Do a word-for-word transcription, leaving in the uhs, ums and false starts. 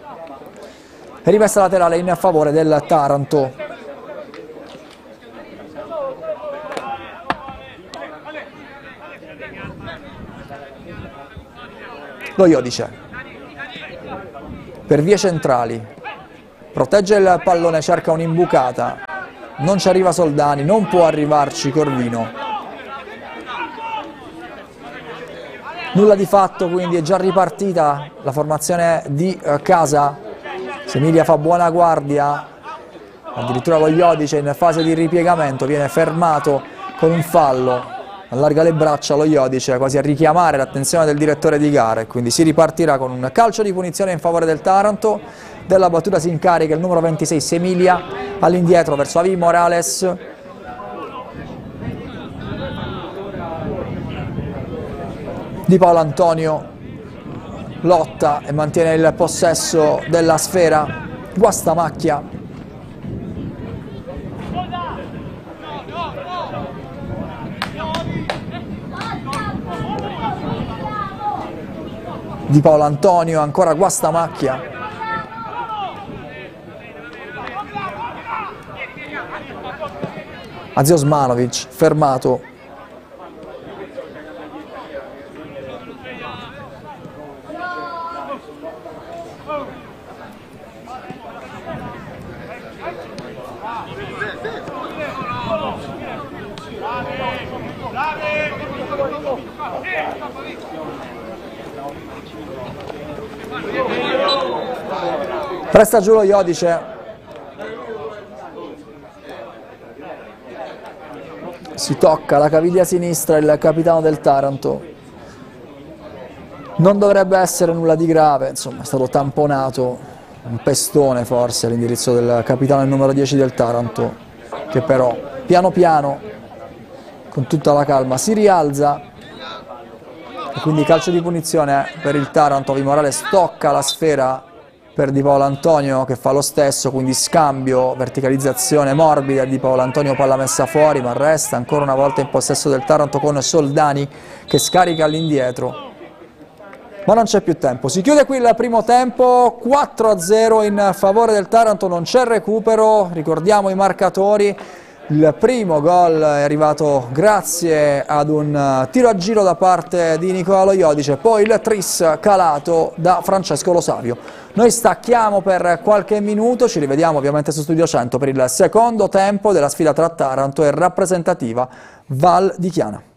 E rimessa laterale in favore del Taranto. Lo Iodice per vie centrali, protegge il pallone, cerca un'imbucata, non ci arriva Soldani, non può arrivarci Corvino. Nulla di fatto, quindi è già ripartita la formazione di eh, casa. Semilia fa buona guardia, addirittura lo Iodice in fase di ripiegamento viene fermato con un fallo. Allarga le braccia lo Iodice quasi a richiamare l'attenzione del direttore di gara e quindi si ripartirà con un calcio di punizione in favore del Taranto. Della battuta si incarica il numero ventisei Semilia, all'indietro verso Avi Morales. Di Paolo Antonio lotta e mantiene il possesso della sfera. Guastamacchia. Di Paolo Antonio, ancora Guastamacchia. Azio Osmanovic, fermato. Resta giù lo Iodice. Si tocca la caviglia sinistra il capitano del Taranto. Non dovrebbe essere nulla di grave, insomma è stato tamponato, un pestone forse all'indirizzo del capitano il numero dieci del Taranto, che però piano piano, con tutta la calma, si rialza. E quindi calcio di punizione per il Taranto. Avi Morales tocca la sfera per Di Paolo Antonio che fa lo stesso, quindi scambio, verticalizzazione morbida di Paolo Antonio, palla messa fuori, ma resta ancora una volta in possesso del Taranto con Soldani che scarica all'indietro. Ma non c'è più tempo, si chiude qui il primo tempo, quattro a zero in favore del Taranto, non c'è recupero, ricordiamo i marcatori. Il primo gol è arrivato grazie ad un tiro a giro da parte di Nicola Lo Iodice, poi il tris calato da Francesco Lo Savio. Noi stacchiamo per qualche minuto, ci rivediamo ovviamente su Studio cento per il secondo tempo della sfida tra Taranto e rappresentativa Val di Chiana.